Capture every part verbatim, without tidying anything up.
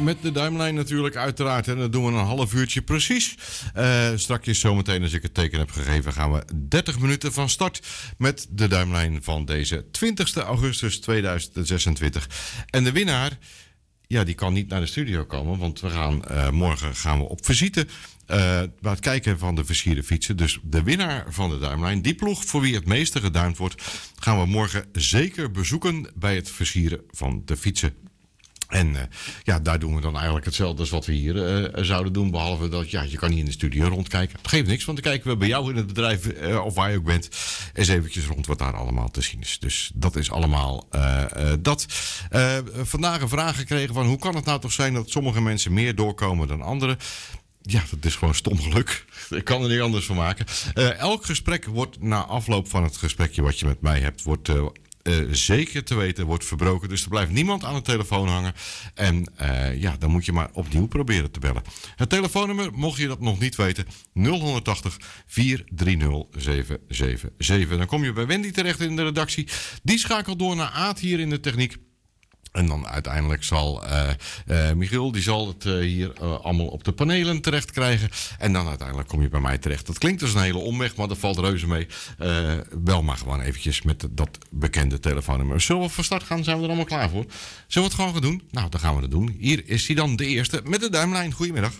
met de duimlijn natuurlijk uiteraard. En dat doen we een half uurtje precies. Uh, straks zometeen, als ik het teken heb gegeven, gaan we dertig minuten van start met de duimlijn van deze twintigste augustus tweeduizend zesentwintig. En de winnaar, ja, die kan niet naar de studio komen, want we gaan, uh, morgen gaan we op visite uh, bij het kijken van de versierde fietsen. Dus de winnaar van de duimlijn, die ploeg voor wie het meeste geduimd wordt, gaan we morgen zeker bezoeken bij het versieren van de fietsen. En uh, ja, daar doen we dan eigenlijk hetzelfde als wat we hier uh, zouden doen. Behalve dat, ja, je kan niet in de studio rondkijken. Dat geeft niks, want dan kijken we bij jou in het bedrijf, uh, of waar je ook bent, eens eventjes rond wat daar allemaal te zien is. Dus dat is allemaal uh, uh, dat. Uh, vandaag een vraag gekregen van, hoe kan het nou toch zijn dat sommige mensen meer doorkomen dan anderen? Ja, dat is gewoon stom geluk. Ik kan er niet anders van maken. Uh, elk gesprek wordt na afloop van het gesprekje wat je met mij hebt, wordt Uh, Uh, zeker te weten wordt verbroken. Dus er blijft niemand aan de telefoon hangen. En uh, ja, dan moet je maar opnieuw proberen te bellen. Het telefoonnummer, mocht je dat nog niet weten, nul tachtig, vier drie nul, zeven zeven zeven. Dan kom je bij Wendy terecht in de redactie. Die schakelt door naar Aad hier in de techniek. En dan uiteindelijk zal uh, uh, Michiel, die zal het uh, hier uh, allemaal op de panelen terecht krijgen. En dan uiteindelijk kom je bij mij terecht. Dat klinkt dus een hele omweg, maar dat valt reuze mee. Uh, bel maar gewoon eventjes met dat bekende telefoonnummer. Zullen we van start gaan? Zijn we er allemaal klaar voor? Zullen we het gewoon gaan doen? Nou, dan gaan we het doen. Hier is hij dan, de eerste, met de duimlijn. Goedemiddag.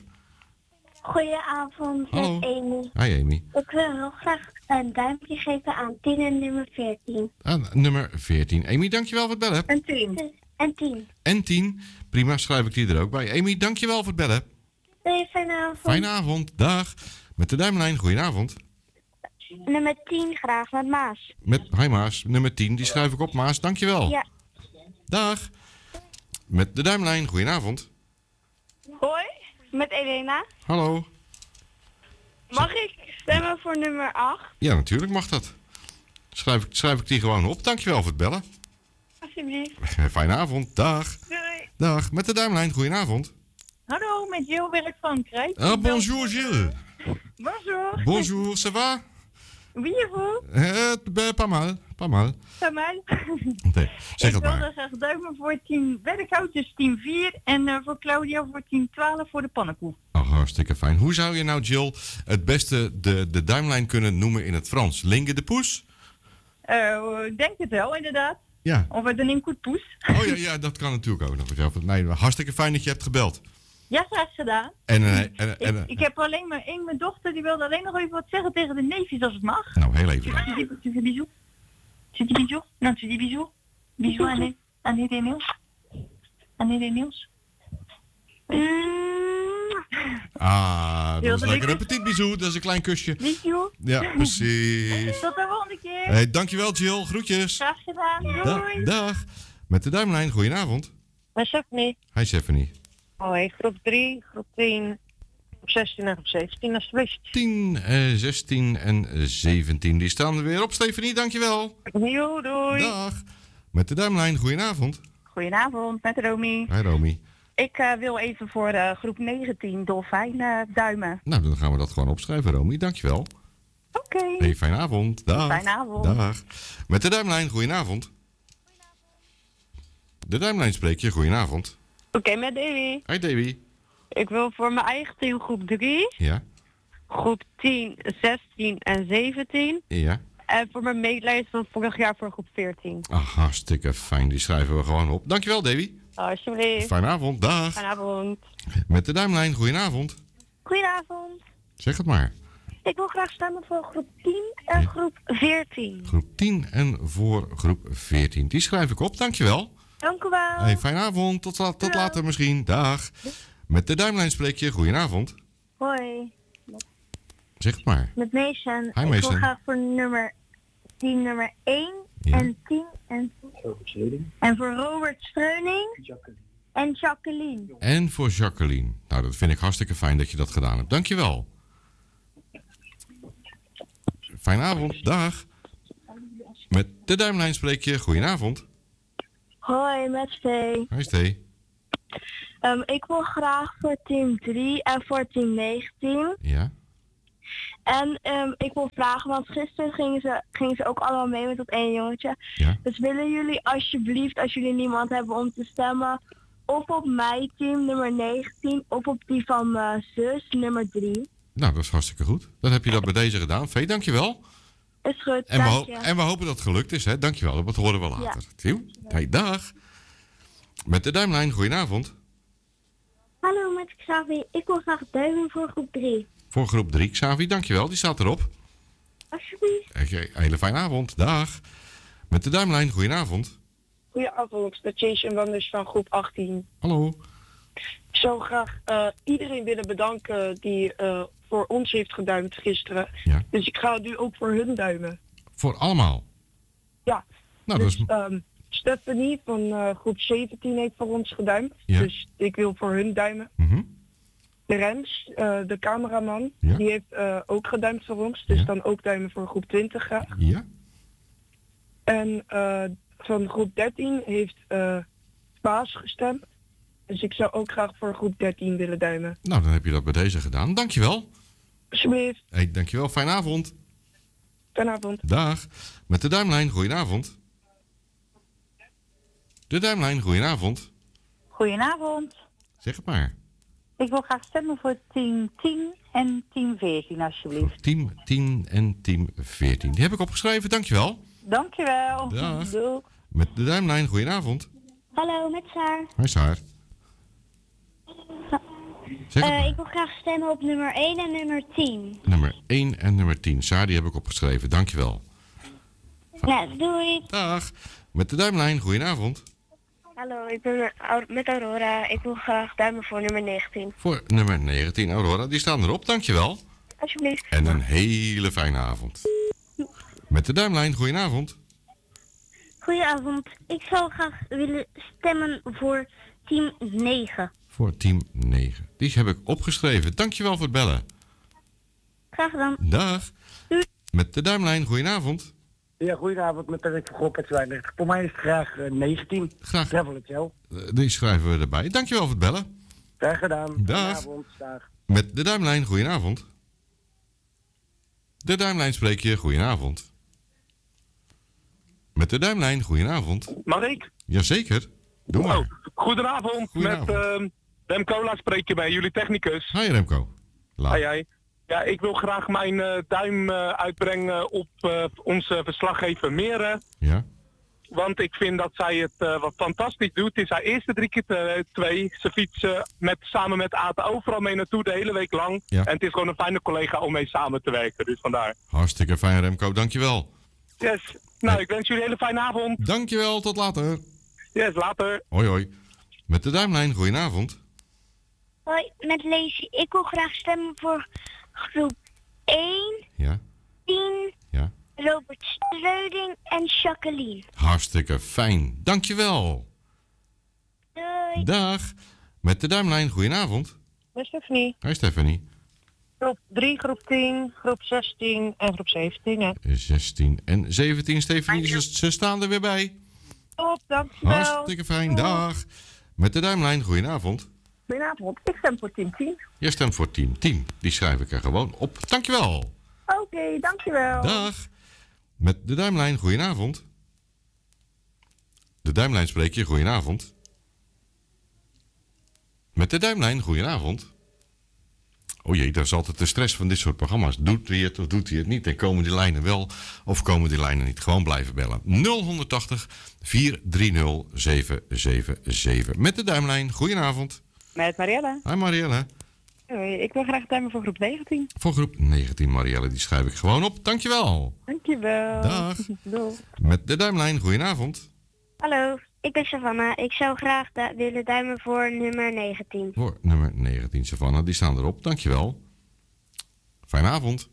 Goedenavond, Hallo. met Amy. Hi Amy. Ik wil heel graag een duimpje geven aan tien en nummer veertien. Aan nummer veertien. Amy, dankjewel voor het bellen. En tien. En tien. En tien. Prima, schrijf ik die er ook bij. Amy, dankjewel voor het bellen. Nee, fijne avond. Fijne avond, dag. Met de duimlijn, goedenavond. Nummer tien graag, met Maas. Met, hi Maas, nummer tien, die schrijf ik op. Maas, dankjewel. Ja. Dag. Met de duimlijn, goedenavond. Hoi, met Elena. Hallo. Mag ik stemmen voor nummer acht? Ja, natuurlijk mag dat. Schrijf ik, schrijf ik die gewoon op. Dankjewel voor het bellen. Alsjeblieft. Fijne avond, dag. Doei. Dag, met de duimlijn, goedenavond. Hallo, met Jill Werk Frankrijk. Ah, bonjour Gilles. Bonjour. Bonjour, ça va? Wie est vous? Eh, pas mal, pas mal. Pas mal. Nee, zeg Ik het maar. wilde graag duimen voor team Werkhout, dus team vier. En uh, voor Claudia voor team twaalf voor de pannenkoek. Oh, hartstikke fijn. Hoe zou je nou, Jill, het beste de, de duimlijn kunnen noemen in het Frans? Linge de poes? Uh, ik denk het wel, inderdaad. Ja. Of het een goed poes. Oh ja, ja, dat kan natuurlijk ook nog. Nee, hartstikke fijn dat je hebt gebeld. Ja, graag gedaan. En, uh, en, en, en, ik, ik heb alleen maar één, mijn dochter, die wilde alleen nog even wat zeggen tegen de neefjes als het mag. Nou, heel even dan. Tu dis tu dis bisous? Tu dis bisous? Non, tu dis bisous? Bisous aan de, aan de heer Niels? Aan de heer Niels? Ah, dat is Wilde lekker ik- een petit bisou, dat is een klein kusje. Bisous? Ja, precies. Tot de volgende keer. Hey, dankjewel Jill, groetjes. Graag gedaan. Doei. Da- dag. Met de duimlijn, goedenavond. Maar Stephanie. Hi Stephanie. Hoi, groep drie, groep tien, groep zestien en groep zeventien, alsjeblieft. tien, eh, zestien en zeventien. Die staan er weer op. Stephanie, dankjewel. Jo, doei. Dag. Met de duimlijn, goedenavond. Goedenavond, met Romy. Hi Romy. Ik uh, wil even voor uh, groep negentien Dolfijn uh, duimen. Nou, dan gaan we dat gewoon opschrijven, Romy. Dankjewel. Oké. Okay. Hey, fijne avond. Dag. Fijne avond. Dag. Met de duimlijn, goedenavond. De duimlijn spreek je, goedenavond. Oké, okay, met Davy. Hi Davy. Ik wil voor mijn eigen team groep drie, Ja. groep tien, zestien en zeventien. Ja. En voor mijn meetlijst van vorig jaar voor groep veertien. Ach, hartstikke fijn. Die schrijven we gewoon op. Dankjewel, Davy. Alsjeblieft. Fijne avond. Dag. Fijne avond. Met de duimlijn, goedenavond. Goedenavond. Zeg het maar. Ik wil graag stemmen voor groep tien en groep veertien. Groep tien en voor groep veertien. Die schrijf ik op. Dankjewel. Dank u wel. Hey, fijne avond. Tot, la- tot later misschien. Dag. Met de duimlijn spreek je. Goedenavond. Hoi, Zeg het maar. met Mason. Ik Mason. wil graag voor nummer tien, nummer één Ja. en tien en... En voor Robert Streuning en Jacqueline. En voor Jacqueline. Nou, dat vind ik hartstikke fijn dat je dat gedaan hebt. Dankjewel. Fijne avond. Dag. Met de duimlijn spreek je. Goedenavond. Hoi, met Stee. Hi Stee. Um, ik wil graag voor team drie en voor team negentien. Ja. En um, ik wil vragen, want gisteren gingen ze, gingen ze ook allemaal mee met dat één jongetje. Ja. Dus willen jullie alsjeblieft, als jullie niemand hebben om te stemmen, of op mijn team, nummer negentien, of op die van mijn zus, nummer drie. Nou, dat is hartstikke goed. Dan heb je dat bij deze gedaan. Vee, dankjewel. Is goed, En we, dank ho- je. en we hopen dat het gelukt is, hè? Dankjewel, dat horen we later. Ja. Hey, dag. Met de duimlijn, goedenavond. Hallo, met Xavi. Ik wil graag duimen voor groep drie. Voor groep drie, Xavi, dankjewel. Die staat erop. Alsjeblieft. Oké, hele fijne avond. Dag. Met de duimlijn, goedenavond. Goedenavond, de Jason Wanders van groep achttien. Hallo. Ik zou graag uh, iedereen willen bedanken die uh, voor ons heeft geduimd gisteren. Ja. Dus ik ga nu ook voor hun duimen. Voor allemaal. Ja. Nou, dus dat is... um, Stephanie van uh, groep zeventien heeft voor ons geduimd. Ja. Dus ik wil voor hun duimen. Mm-hmm. De Rens, uh, de cameraman, Ja. die heeft uh, ook geduimd voor ons. Dus Ja. dan ook duimen voor groep twintig graag. Ja. En uh, van groep dertien heeft uh, Paas gestemd. Dus ik zou ook graag voor groep dertien willen duimen. Nou, dan heb je dat bij deze gedaan. Dankjewel. Alsjeblieft. Hey, dankjewel. Fijne avond. Vanavond. Dag. Met de duimlijn, goedenavond. De duimlijn, goedenavond. Goedenavond. Zeg het maar. Ik wil graag stemmen voor team tien en team veertien, alsjeblieft. Team tien en team veertien. Die heb ik opgeschreven, dankjewel. Dankjewel. Dag. Doei. Met de duimlijn, goedenavond. Hallo, met Saar. Hoi Saar. Zeg het Eh, maar. ik wil graag stemmen op nummer één en nummer tien. Nummer één en nummer tien. Saar, die heb ik opgeschreven, dankjewel. Nou, doei. Dag. Met de duimlijn, goedenavond. Hallo, ik ben met Aurora. Ik wil graag duimen voor nummer negentien. Voor nummer negentien, Aurora, die staan erop, dankjewel. Alsjeblieft. En een hele fijne avond. Met de duimlijn, goedenavond. Goedenavond. Ik zou graag willen stemmen voor team negen. Voor team negen. Die heb ik opgeschreven, dankjewel voor het bellen. Graag gedaan. Dag. Met de duimlijn, goedenavond. Ja, goedenavond met de groep het tweeëndertig. Voor mij is het graag uh, negentien. Graag. Travel het jou. Uh, die schrijven we erbij. Dankjewel voor het bellen. Graag gedaan. Dag. Goedenavond. Dag. Met de duimlijn, goedenavond. De duimlijn spreek je, goedenavond. Met de duimlijn, goedenavond. Mag ik? Jazeker, doe maar. Oh, goedenavond. Goedenavond. Met uh, Remco La spreek je bij jullie technicus. Hi Remco. Laat. Hi, hi. Ja, ik wil graag mijn uh, duim uh, uitbrengen op uh, onze verslaggever Meren. Ja? Want ik vind dat zij het uh, wat fantastisch doet. Het is haar eerste drie keer te, twee. Ze fietsen met, samen met Aten overal mee naartoe de hele week lang. Ja. En het is gewoon een fijne collega om mee samen te werken. Dus vandaar. Hartstikke fijn Remco, dankjewel. Yes. Nou, Hey. ik wens jullie een hele fijne avond. Dankjewel, tot later. Yes, later. Hoi hoi. Met de duimlijn, goedenavond. Hoi, met Lacey. Ik wil graag stemmen voor groep één, Ja? tien, Ja? Robert Streuding en Jacqueline. Hartstikke fijn, dankjewel. Doei. Dag. Met de duimlijn, goedenavond. Met Stephanie. Hi Stephanie. Groep drie, groep tien, groep zestien en groep zeventien. Hè. zestien en zeventien, Stephanie, ze, ze staan er weer bij. Top, dankjewel. Hartstikke fijn, dag. Met de duimlijn, goedenavond. Goedenavond. Ik stem voor team tien. Je stemt voor team tien. Die schrijf ik er gewoon op. Dankjewel. Oké, okay, dankjewel. Dag. Met de duimlijn, goedenavond. De duimlijn spreek je, goedenavond. Met de duimlijn, goedenavond. O jee, dat is altijd de stress van dit soort programma's. Doet hij het of doet hij het niet? En komen die lijnen wel of komen die lijnen niet? Gewoon blijven bellen. nul tachtig, vier drie nul, zeven zeven zeven. Met de duimlijn, goedenavond. Met Marielle. Hi Marielle. Hoi, ik wil graag duimen voor groep negentien. Voor groep negentien, Marielle, die schrijf ik gewoon op. Dankjewel. Dankjewel. Dag. Doei. Met de duimlijn, goedenavond. Hallo, ik ben Savannah. Ik zou graag du- willen duimen voor nummer negentien. Voor nummer negentien, Savannah, die staan erop. Dankjewel. Fijne avond.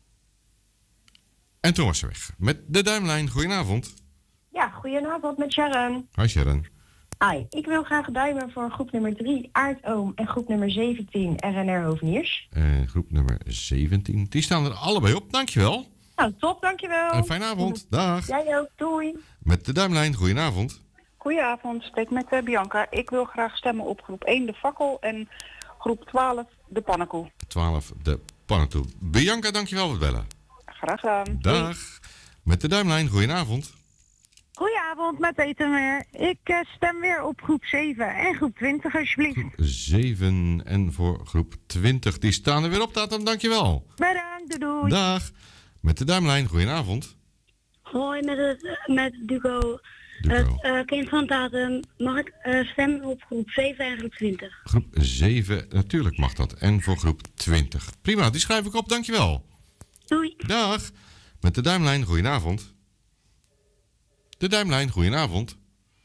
En toen was ze weg. Met de duimlijn, goedenavond. Ja, goedenavond met Sharon. Hi Sharon. Hi, ik wil graag duimen voor groep nummer drie, Aardoom, en groep nummer zeventien, R N R Hoveniers. En groep nummer zeventien, die staan er allebei op. Dankjewel. Nou, top, dankjewel. Een fijne avond. Dag. Jij ook, doei. Met de duimlijn, goedenavond. Goedenavond, spreek met uh, Bianca. Ik wil graag stemmen op groep één de fakkel en groep twaalf de pannenkoek. twaalf, de pannentoe. Bianca, dankjewel voor het bellen. Graag gedaan. Dag. Met de duimlijn, goedenavond. Goedenavond. Goedenavond, met eten weer. Ik uh, stem weer op groep zeven en groep twintig alsjeblieft. Groep zeven en voor groep twintig. Die staan er weer op, Tatum. Dankjewel. Bedankt, doei doei. Dag. Met de duimlijn, goedenavond. Hoi, met, het, met Duco. Duco. Het uh, kind van Tatum. Mag ik uh, stemmen op groep zeven en groep twintig? Groep zeven, natuurlijk mag dat. En voor groep twintig. Prima, die schrijf ik op, dankjewel. Doei. Dag. Met de duimlijn, goedenavond. De duimlijn, goedenavond.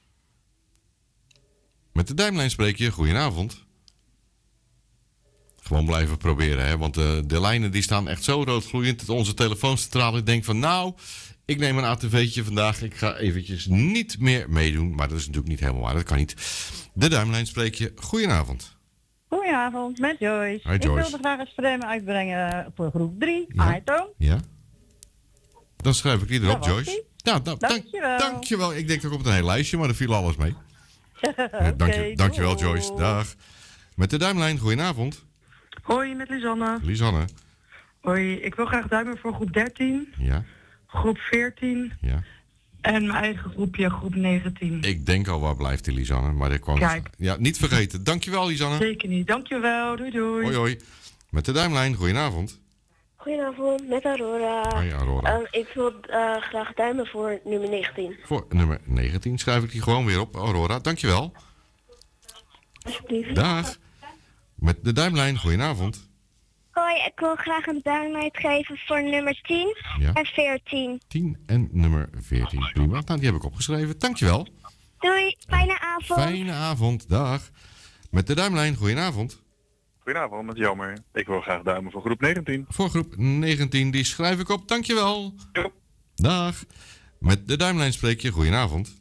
Met de duimlijn spreek je, goedenavond. Gewoon blijven proberen, hè? Want de, de lijnen die staan echt zo roodgloeiend dat onze telefooncentrale denkt van nou, ik neem een A T V'tje vandaag, ik ga eventjes niet meer meedoen. Maar dat is natuurlijk niet helemaal waar, dat kan niet. De duimlijn spreek je, goedenavond. Goedenavond, met Joyce. Hi, Joyce. Ik wilde graag een stem uitbrengen voor groep drie, Ja. Aito. Ja? Dan schrijf ik die erop, Dat was Joyce. die. Ja, nou, dank, Dankjewel. dankjewel. Ik denk ook op een heel lijstje, maar er viel alles mee. Oké, Dank je, dankjewel, doei. Joyce. Dag. Met de duimlijn, goedenavond. Hoi, met Lisanne. Lisanne. Hoi, ik wil graag duimen voor groep dertien, Ja, groep veertien ja. en mijn eigen groepje, groep negentien. Ik denk al, waar blijft die Lisanne? Maar ik kwam... Kijk. Ja, niet vergeten. Dankjewel, Lisanne. Zeker niet. Dankjewel. Doei doei. Hoi, hoi. Met de duimlijn, goedenavond. Goedenavond, met Aurora. Hoi, Aurora. Um, ik wil uh, graag duimen voor nummer negentien. Voor nummer negentien schrijf ik die gewoon weer op. Aurora, dankjewel. Alsjeblieft. Dag. Met de duimlijn, goedenavond. Hoi, ik wil graag een duim uitgeven voor nummer tien Ja. en veertien. tien en nummer veertien. Prima. Nou, die heb ik opgeschreven. Dankjewel. Doei, fijne avond. Fijne avond. Dag. Met de duimlijn, goedenavond. Goedenavond, met Jammer. Ik wil graag duimen voor groep negentien. Voor groep negentien, die schrijf ik op. Dankjewel. Dag. Met de duimlijn spreek je. Goedenavond.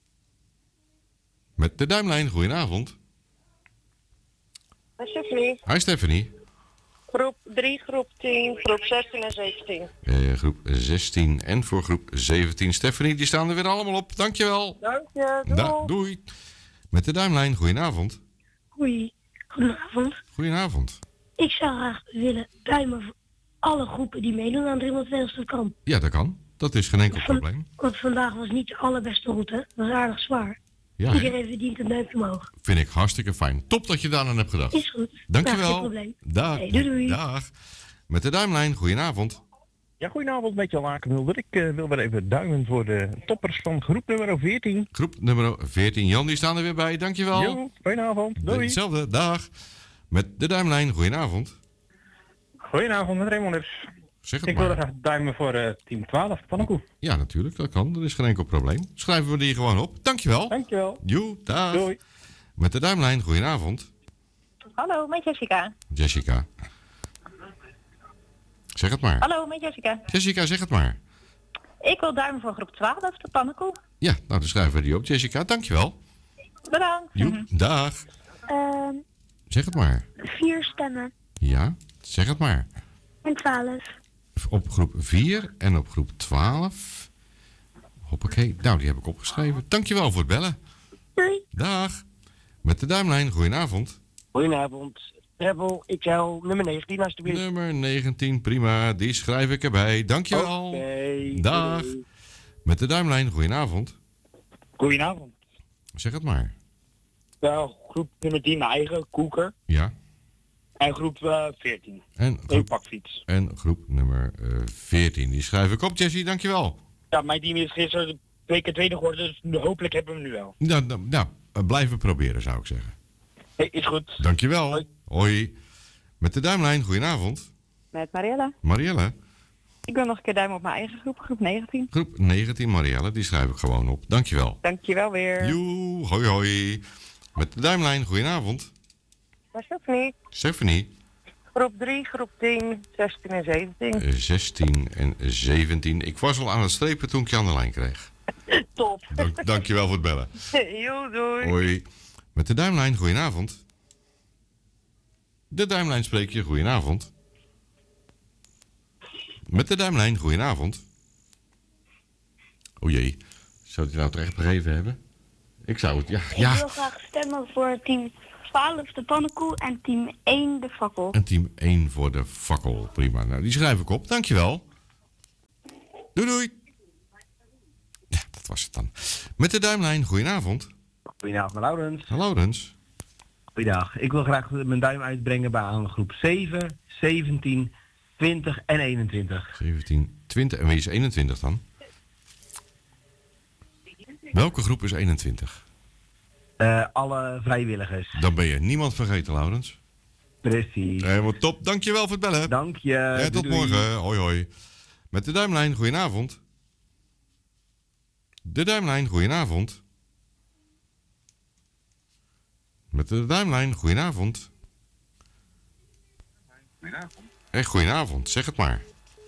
Met de duimlijn, goedenavond. Alsjeblieft. Hi Stephanie. Groep drie, groep tien, groep zestien en zeventien. Eh, groep zestien en voor groep zeventien. Stephanie, die staan er weer allemaal op. Dankjewel. Dank je. Doei. Da, doei. Met de duimlijn, goedenavond. Goeie, goedenavond. Goedenavond. Ik zou graag willen duimen voor alle groepen die meedoen aan driehonderdtwintigste kamp. Ja, dat kan. Dat is geen enkel Van- probleem. Want vandaag was niet de allerbeste route. Dat was aardig zwaar. Ja, hè? Iedereen verdient een duimpje omhoog. Vind ik hartstikke fijn. Top dat je daar aan hebt gedacht. Is goed. Dankjewel. Nou, geen probleem. Dag. Hey, doei, doei. Dag. Met de duimlijn, goedenavond. Ja, goedenavond met Jan Akenmulder. Ik uh, wil weer even duimen voor de toppers van groep nummer veertien. Groep nummer veertien. Jan, die staan er weer bij. Dankjewel. Jo, goedenavond. Doei. Hetzelfde. Dag. Met de duimlijn, goedenavond. Goedenavond met Raymonders. Zeg het Ik wil maar. graag duimen voor uh, team twaalf, Pannenkoek. Ja, natuurlijk. Dat kan. Dat is geen enkel probleem. Schrijven we die gewoon op. Dankjewel. Dankjewel. Jo, dag. Doei. Met de duimlijn, goedenavond. Hallo, met Jessica. Jessica. Zeg het maar. Hallo, met Jessica. Jessica, zeg het maar. Ik wil duimen voor groep twaalf, de pannenkoek. Ja, nou dan schrijven we die op. Jessica, dankjewel. Bedankt. Jo, dag. Ehm, Zeg het maar. vier stemmen Ja, zeg het maar. en twaalf. Op groep vier en op groep twaalf. Hoppakee. Nou, die heb ik opgeschreven. Dankjewel voor het bellen. Doei. Dag. Met de duimlijn, goedenavond. Goedenavond. Treble X L nummer negentien alsjeblieft. Nummer negentien, prima. Die schrijf ik erbij. Dankjewel. Oké. Dag. doei. Met de duimlijn, goedenavond. Goedenavond. Zeg het maar. Wel, groep nummer tien, mijn eigen, Koeker. Ja. En groep uh, veertien, En een groep, pakfiets. en groep nummer eh, veertien. Die schrijf ik op, Jessie. Dankjewel. Ja, mijn team is gisteren twee keer tweede geworden, dus nu- hopelijk hebben we hem nu wel. Nou, nou, nou, eh, blijven proberen, zou ik zeggen. Hey, is goed. Dankjewel. Hoi. Hoi. Met de duimlijn, goedenavond. Met Mariella. Marielle. Ik wil nog een keer duimen op mijn eigen groep, groep negentien. Groep negentien, Marielle. Die schrijf ik gewoon op. Dankjewel. Dankjewel weer. Joe, hoi hoi. Met de duimlijn, goedenavond. Dat is ook niet. Stephanie. Groep drie, groep tien, zestien en zeventien. eh, zestien en zeventien. Ik was al aan het strepen toen ik je aan de lijn kreeg. Top. Dank, dankjewel voor het bellen. Jo, doei. Hoi. Met de duimlijn, goedenavond. De duimlijn spreek je, goedenavond. Met de duimlijn, goedenavond. O jee, zou hij nou terecht begrepen hebben? Ik zou het, ja, Ik ja. wil graag stemmen voor team twaalf de pannenkoek en team één de fakkel. En team één voor de fakkel, prima. Nou, die schrijf ik op, dankjewel. Doei doei. Ja, dat was het dan. Met de duimlijn, goedenavond. Goedenavond, Laurens. Hallo, Laurens. Goedendag. Ik wil graag mijn duim uitbrengen bij aan groep zeven, zeventien, twintig en eenentwintig. zeventien, twintig. En wie is eenentwintig dan? Welke groep is eenentwintig? Uh, alle vrijwilligers. Dan ben je niemand vergeten, Laurens. Precies. Helemaal top. Dankjewel voor het bellen. Dank je. Ja, tot doei, morgen. doei. Hoi, hoi. Met de duimlijn, goedenavond. De duimlijn, goedenavond. Met de duimlijn, goedenavond. Goedenavond. Echt goedenavond, zeg het maar.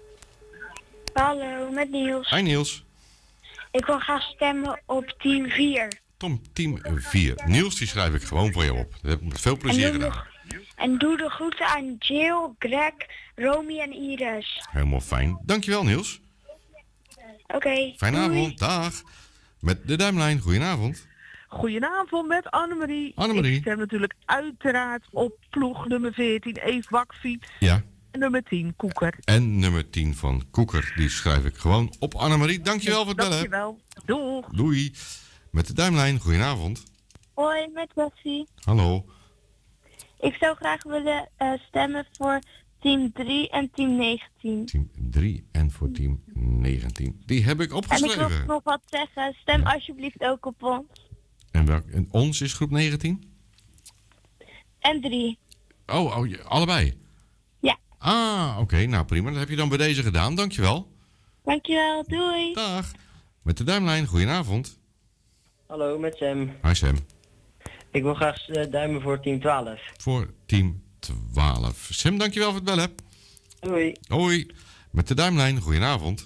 Hallo, met Niels. Hi Niels. Ik wil graag stemmen op team vier. Tom, team vier. Niels, die schrijf ik gewoon voor je op. Dat heb ik met veel plezier En doe, gedaan. de, en doe de groeten aan Jill, Greg, Romy en Iris. Helemaal fijn. Dankjewel Niels. Oké. Okay, Fijne doei. avond, dag. Met de duimlijn, goedenavond. Goedenavond met Annemarie. Annemarie. Ik stem natuurlijk uiteraard op ploeg nummer veertien, Eve Bakfiets. Ja. En nummer tien, Koeker. En nummer tien van Koeker, die schrijf ik gewoon op. Annemarie, dankjewel voor het bellen. Dankjewel. Doeg. Doei. Met de duimlijn, goedenavond. Hoi, met Bessie. Hallo. Ik zou graag willen uh, stemmen voor team drie en team negentien. Team drie en voor team negentien. Die heb ik En opgeschreven. ik wil nog wat zeggen. Stem alsjeblieft ook op ons. En, welk, en ons is groep negentien? En drie. Oh, oh ja, allebei? Ja. Ah, oké. Okay, nou prima. Dat heb je dan bij deze gedaan. Dankjewel. Dankjewel. Doei. Dag. Met de duimlijn, goedenavond. Hallo, met Sam. Hi Sam. Ik wil graag uh, duimen voor team twaalf. Voor team twaalf. Sam, dankjewel voor het bellen. Hoi. Hoi. Met de duimlijn, goedenavond.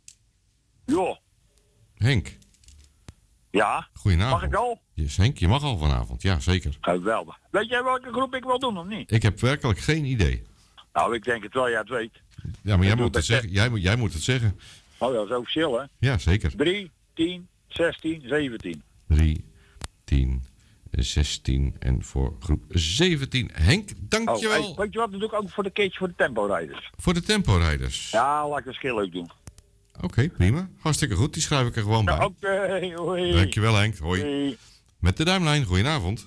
Jo. Henk. Ja. Goedenavond. Mag ik al? Yes, Henk, je mag al vanavond. Ja, zeker. Geweldig. Weet jij welke groep ik wil doen of niet? Ik heb werkelijk geen idee. Nou, ik denk het wel, jij het weet. Ja, maar jij doe moet, het zeggen. Jij, moet, jij moet het zeggen. Oh ja, dat is officieel, hè? Ja, zeker. drie, tien, zestien, zeventien. drie, tien, zestien en voor groep zeventien. Henk, dankjewel. Oh, hey, weet je wat, dat doe ik ook voor de keertje voor de tempo-rijders. Voor de tempo-rijders. Ja, laat ik het heel leuk doen. Oké, okay, prima. Hartstikke goed. Die schrijf ik er gewoon bij. Ja, Oké, okay, hoi. Dankjewel Henk. Hoi. Hoi. Met de duimlijn, goedenavond.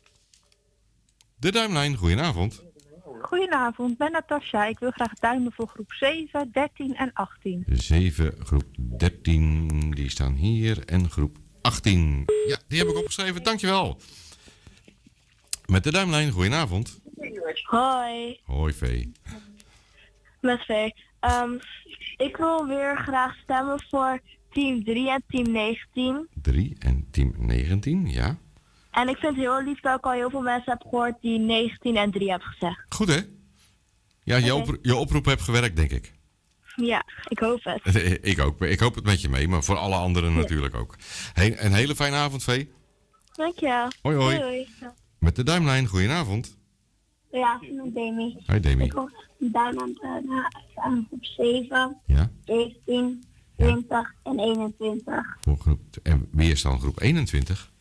De duimlijn, goedenavond. Goedenavond, ben Natasja. Ik wil graag duimen voor groep zeven, dertien en achttien. zeven, groep dertien, die staan hier. En groep achttien. Ja, die heb ik opgeschreven. Dankjewel. Met de duimlijn, goedenavond. Hoi. Hoi Vee. Met Vee. Um, ik wil weer graag stemmen voor team drie en team negentien. drie en team negentien, ja. En ik vind het heel lief dat ik al heel veel mensen heb gehoord die negentien en drie hebben gezegd. Goed hè? Ja, je, Okay. opro- je oproep heeft gewerkt, denk ik. Ja, ik hoop het. Ik ook. Ik hoop het met je mee, maar voor alle anderen natuurlijk ook. Hey, een hele fijne avond, Vee. Dankjewel. Hoi, hoi. Doei. Met de duimlijn, goedenavond. Ja, Demi. Hi, Demi. Ik wil duim aan, uh, aan groep zeven, Ja? zeventien, twintig en eenentwintig. Voor groep, en wie is dan groep eenentwintig?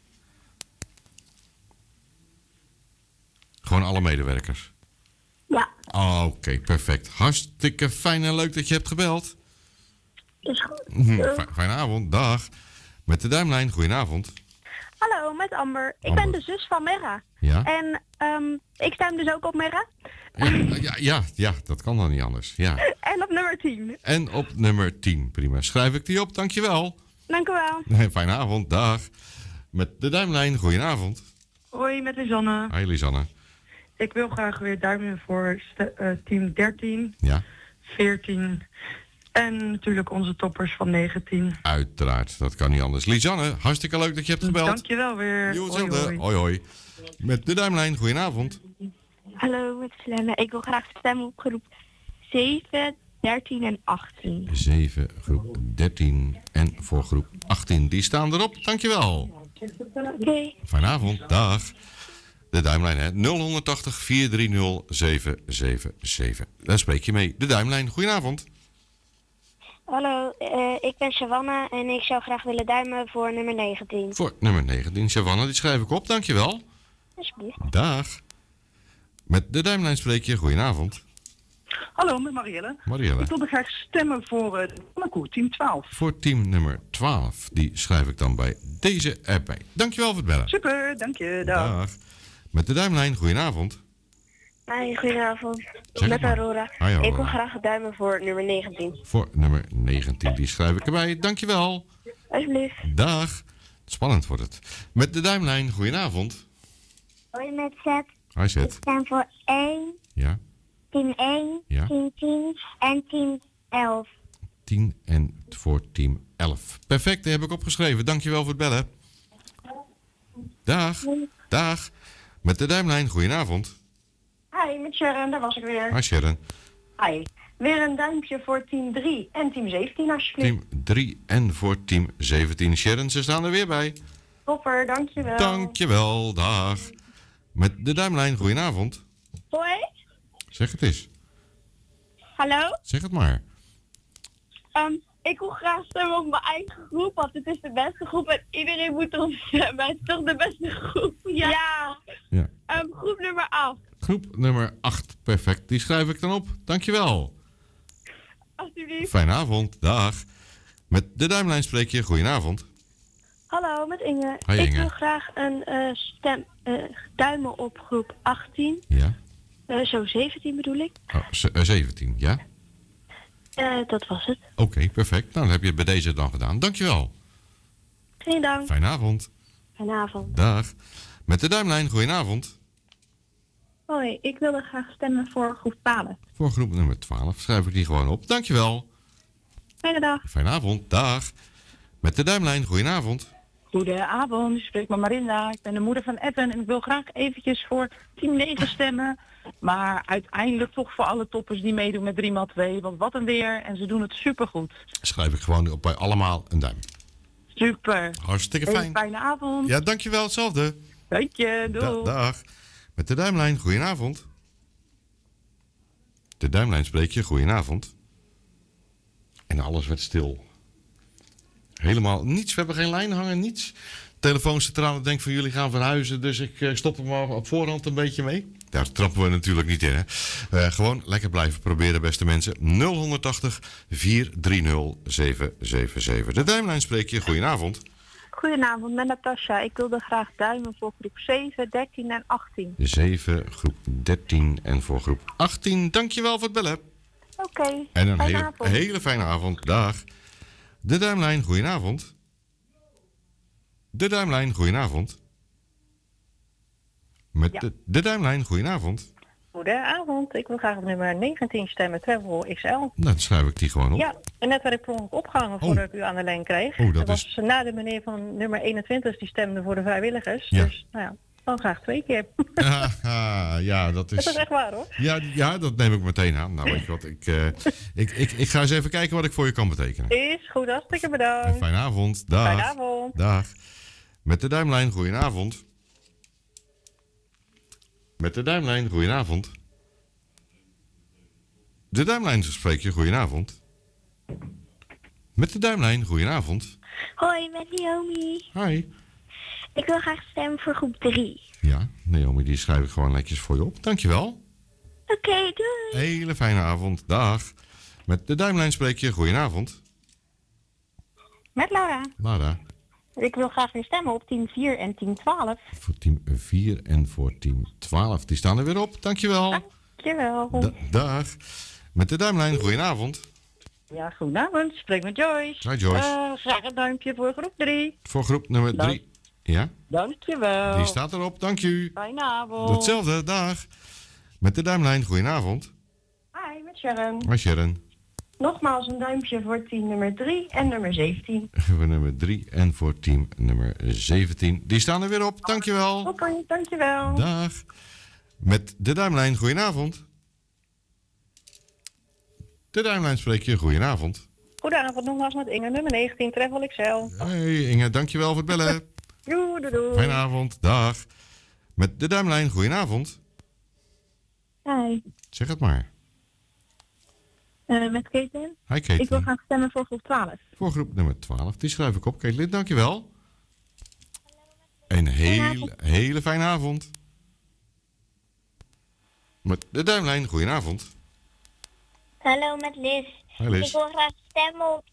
Gewoon alle medewerkers? Ja. Oh, oké, okay, perfect. Hartstikke fijn en leuk dat je hebt gebeld. Is goed. F- Fijne avond, dag. Met de duimlijn, goedenavond. Hallo, met Amber. Ik Amber. ben de zus van Merra. Ja? En um, ik stem dus ook op Merra. Ja, ja, ja, ja, dat kan dan niet anders. Ja. En op nummer tien. En op nummer tien, prima. Schrijf ik die op, dankjewel. Dank u wel. Fijne avond, dag. Met de duimlijn, goedenavond. Hoi, met Lisanne. Hi Lisanne. Ik wil graag weer duimen voor st- uh, team dertien, Ja? veertien en natuurlijk onze toppers van negentien. Uiteraard, dat kan niet anders. Lisanne, hartstikke leuk dat je hebt gebeld. Dankjewel weer. Jo, Hoi, hetzelfde. hoi. Hoi, hoi. Met de duimlijn, goedenavond. Hallo, met Selene. Ik wil graag stemmen op groep zeven, dertien en achttien. zeven, groep dertien en voor groep achttien. Die staan erop, dankjewel. Oké. Okay. Fijne avond, dag. De duimlijn, hè? nul honderdtachtig, vierhonderdertig, zeven zeven zeven. Daar spreek je mee. De duimlijn, goedenavond. Hallo, uh, ik ben Savannah en ik zou graag willen duimen voor nummer negentien. Voor nummer negentien, Savannah, die schrijf ik op, dankjewel. Alsjeblieft. Dag. Met de duimlijn spreek je, goedenavond. Hallo, met Marielle. Marielle. Ik wilde graag stemmen voor uh, Monaco, team twaalf. Voor team nummer twaalf. Die schrijf ik dan bij deze app bij. Dankjewel voor het bellen. Super, dank je. Dag. Dag. Met de duimlijn, goedenavond. Hi, goedenavond. Zeg Met maar. Aurora. Hi, Aurora. Ik wil graag duimen voor nummer negentien. Voor nummer negentien. Die schrijf ik erbij. Dankjewel. Alsjeblieft. Dag. Spannend wordt het. Met de duimlijn, goedenavond. Hoi met Zet. Hi, Ik Zet. stem voor één, Ja, team één, Ja. team tien en team elf. tien en voor team elf. Perfect, die heb ik opgeschreven. Dankjewel voor het bellen. Dag. Dag. Met de duimlijn, goedenavond. Hi, met Sharon, daar was ik weer. Hi Sharon. Hi. Weer een duimpje voor team drie en team zeventien alsjeblieft. Team drie en voor team zeventien. Sharon, ze staan er weer bij. Topper, dankjewel. Dankjewel, dag. Met de duimlijn, goedenavond. Hoi. Zeg het eens. Hallo. Zeg het maar. Um, ik wil graag stemmen op mijn eigen groep, want het is de beste groep en iedereen moet erop stemmen. Het is toch de beste groep? Ja. ja. Ja. Um, groep nummer acht. Groep nummer acht, perfect. Die schrijf ik dan op. Dankjewel. Alsjeblieft. Fijne avond, dag. Met de duimlijn spreek je, goedenavond. Hallo, met Inge. Hi, ik Inge. wil graag een uh, stem uh, duimen op groep achttien. Ja. Uh, zo zeventien bedoel ik. Oh, z- uh, zeventien, ja? Uh, dat was het. Oké, perfect. Nou, dan heb je het bij deze dan gedaan. Dankjewel. Geen dank. Fijne avond. Fijne avond. Dag. Met de duimlijn, goedenavond. Hoi, ik wilde graag stemmen voor groep twaalf. Voor groep nummer twaalf schrijf ik die gewoon op. Dankjewel. Fijne dag. Fijne avond, dag. Met de duimlijn, goedenavond. Goedenavond, ik spreek met Marinda. Ik ben de moeder van Evan en ik wil graag eventjes voor team negen stemmen. Maar uiteindelijk toch voor alle toppers die meedoen met drie maal twee. Want wat een weer en ze doen het supergoed. Schrijf ik gewoon op bij allemaal een duim. Super. Hartstikke Hele fijn. fijne avond. Ja, dankjewel, hetzelfde. Dank je, doei. Da- dag. Met de duimlijn, goedenavond. De duimlijn spreek je, goedenavond. En alles werd stil. Helemaal niets, we hebben geen lijn hangen, niets. Telefooncentrale denkt van jullie gaan verhuizen, dus ik eh, stop er maar op voorhand een beetje mee. Daar trappen we natuurlijk niet in, hè. Eh, gewoon lekker blijven proberen, beste mensen. nul honderdtachtig, vier drie nul, zeven zeven zeven. De duimlijn spreek je, goedenavond. Goedenavond, met Natasja. Ik wilde graag duimen voor groep zeven, dertien en achttien. zeven, groep dertien en voor groep achttien. Dankjewel voor het bellen. Oké, En een fijne hele, avond. hele fijne avond. Dag. De duimlijn, goedenavond. De duimlijn, goedenavond. Met Ja. de, de duimlijn, goedenavond. Goedenavond, ik wil graag op nummer negentien stemmen, Travel X L. Nou, dan schrijf ik die gewoon op. Ja, en net werd ik per ongeluk opgehangen voordat ik u aan de lijn kreeg. Oh, dat was na de meneer van nummer eenentwintig die stemde voor de vrijwilligers. Ja. Dus, nou ja, dan graag twee keer. Ah, ja, dat Dat is... is echt waar hoor. Ja, ja, dat neem ik meteen aan. Nou, weet je wat, ik, eh, ik, ik, ik ga eens even kijken wat ik voor je kan betekenen. Is goed, hartstikke bedankt. Fijne avond. Dag. Fijne avond. Dag. Met de duimlijn, goedenavond. Met de duimlijn, goedenavond. De duimlijn spreek je, goedenavond. Met de duimlijn, goedenavond. Hoi, met Naomi. Hi. Ik wil graag stemmen voor groep drie. Ja, Naomi, die schrijf ik gewoon netjes voor je op. Dankjewel. Oké, doei. Hele fijne avond. Dag. Met de duimlijn spreek je, goedenavond. Met Laura. Lara, Ik wil graag weer stemmen op team vier en team twaalf. voor team vier en voor team twaalf. Die staan er weer op. Dankjewel. Dankjewel. Da- dag. Met de duimlijn, goedenavond. Ja, goedenavond, ik spreek met Joyce. Hi, Joyce. Eh, graag een duimpje voor groep drie. Voor groep nummer Dank. drie. Ja, Dankjewel. die staat erop. Dank u. Fijne avond. Hetzelfde, dag. Met de duimlijn, goedenavond. Hi, met Sharon. Hi Sharon. Nogmaals een duimpje voor team nummer drie en nummer zeventien. Voor nummer drie en voor team nummer zeventien. Die staan er weer op. Dankjewel. Oké, dankjewel. Dag. Met de duimlijn, goedenavond. De duimlijn spreek je, goedenavond. Goedenavond, nogmaals met Inge, nummer negentien, Travel X L. Hey Inge, dankjewel voor het bellen. Doei, doei, doei. Fijne avond, dag. Met de duimlijn, goedenavond. Hi, Zeg het maar. uh, met Caitlin. Hi Kate. Ik wil graag stemmen voor groep twaalf. Voor groep nummer twaalf, die schrijf ik op. Caitlin, dankjewel. Een hele, hele fijne avond. Met de duimlijn, goedenavond. Hallo met Liz. Hoi, Liz. Ik wil graag stemmen op